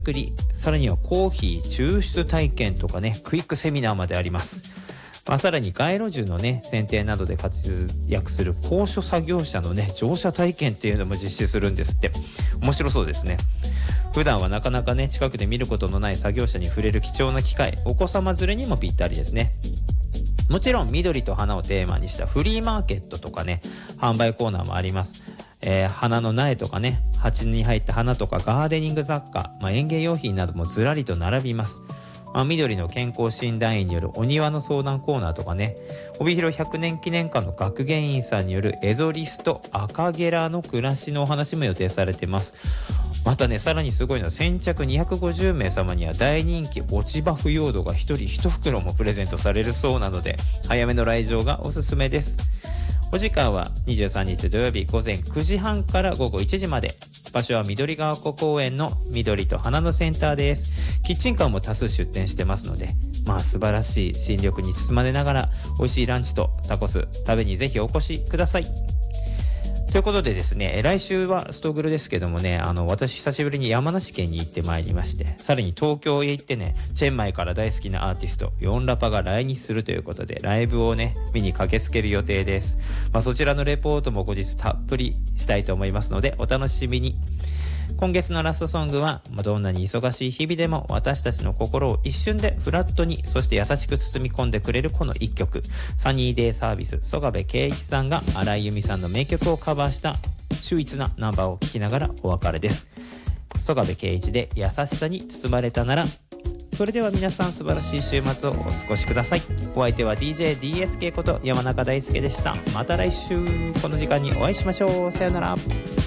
作り、さらにはコーヒー抽出体験とかね、クイックセミナーまであります。さらに街路樹のね剪定などで活躍する高所作業車のね乗車体験っていうのも実施するんですって。面白そうですね。普段はなかなかね近くで見ることのない作業車に触れる貴重な機会、お子様連れにもぴったりですね。もちろん緑と花をテーマにしたフリーマーケットとかね販売コーナーもあります。花の苗とかね、鉢に入った花とかガーデニング雑貨、園芸用品などもずらりと並びます。緑の健康診断員によるお庭の相談コーナーとかね、帯広100年記念館の学芸員さんによるエゾリスと赤ゲラの暮らしのお話も予定されています。またね、さらにすごいのは先着250名様には大人気落ち葉腐葉土が1人1袋もプレゼントされるそうなので、早めの来場がおすすめです。お時間は23日土曜日午前9時半から午後1時まで。場所は緑川湖公園の緑と花のセンターです。キッチンカーも多数出店してますので、素晴らしい新緑に包まれながら美味しいランチとタコス食べにぜひお越しください。ということでですね、来週はストグルですけどもね、私久しぶりに山梨県に行ってまいりまして、さらに東京へ行ってね、チェンマイから大好きなアーティストヨンラパが来日するということで、ライブをね見に駆けつける予定です。そちらのレポートも後日たっぷりしたいと思いますのでお楽しみに。今月のラストソングは、どんなに忙しい日々でも私たちの心を一瞬でフラットに、そして優しく包み込んでくれるこの一曲、サニーデイサービス曽我部圭一さんが荒井由実さんの名曲をカバーした秀逸なナンバーを聴きながらお別れです。曽我部圭一で優しさに包まれたなら。それでは皆さん素晴らしい週末をお過ごしください。お相手は DJDSK こと山中大輔でした。また来週この時間にお会いしましょう。さよなら。